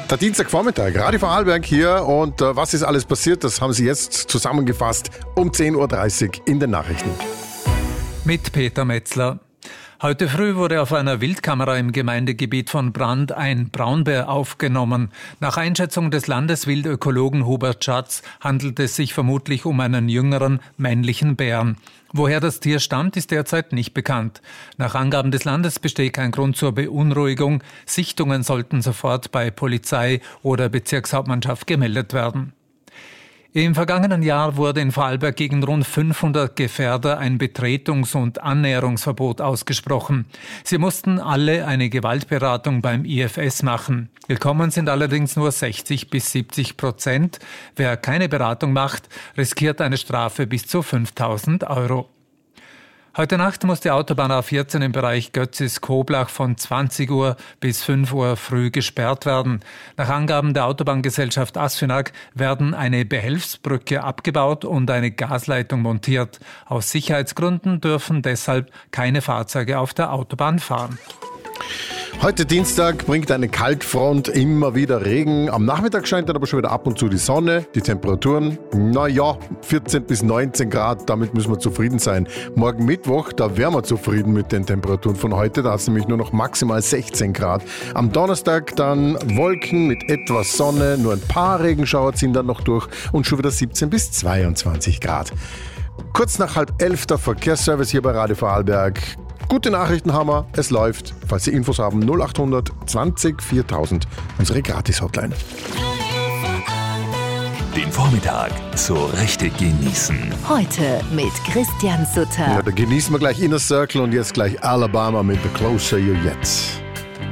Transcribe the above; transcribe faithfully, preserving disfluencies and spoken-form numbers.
Der Dienstagvormittag, Radio Vorarlberg hier und äh, was ist alles passiert, das haben Sie jetzt zusammengefasst um zehn Uhr dreißig in den Nachrichten. Mit Peter Metzler. Heute früh wurde auf einer Wildkamera im Gemeindegebiet von Brand ein Braunbär aufgenommen. Nach Einschätzung des Landeswildökologen Hubert Schatz handelt es sich vermutlich um einen jüngeren männlichen Bären. Woher das Tier stammt, ist derzeit nicht bekannt. Nach Angaben des Landes besteht kein Grund zur Beunruhigung. Sichtungen sollten sofort bei Polizei oder Bezirkshauptmannschaft gemeldet werden. Im vergangenen Jahr wurde in Vorarlberg gegen rund fünfhundert Gefährder ein Betretungs- und Annäherungsverbot ausgesprochen. Sie mussten alle eine Gewaltberatung beim I F S machen. Willkommen sind allerdings nur sechzig bis siebzig Prozent. Wer keine Beratung macht, riskiert eine Strafe bis zu fünftausend Euro. Heute Nacht muss die Autobahn A vierzehn im Bereich Götzis-Koblach von zwanzig Uhr bis fünf Uhr früh gesperrt werden. Nach Angaben der Autobahngesellschaft Asfinag werden eine Behelfsbrücke abgebaut und eine Gasleitung montiert. Aus Sicherheitsgründen dürfen deshalb keine Fahrzeuge auf der Autobahn fahren. Heute Dienstag bringt eine Kaltfront immer wieder Regen. Am Nachmittag scheint dann aber schon wieder ab und zu die Sonne. Die Temperaturen, naja, vierzehn bis neunzehn Grad, damit müssen wir zufrieden sein. Morgen Mittwoch, da wären wir zufrieden mit den Temperaturen von heute. Da hat es nämlich nur noch maximal sechzehn Grad. Am Donnerstag dann Wolken mit etwas Sonne, nur ein paar Regenschauer ziehen dann noch durch und schon wieder siebzehn bis zweiundzwanzig Grad. Kurz nach halb elf der Verkehrsservice hier bei Radio Vorarlberg. Gute Nachrichten haben wir, es läuft. Falls Sie Infos haben, null achthundert zwanzig viertausend, unsere Gratis-Hotline. Den Vormittag so richtig genießen. Heute mit Christian Sutter. Ja, da genießen wir gleich Inner Circle und jetzt gleich Alabama mit The Closer You Get.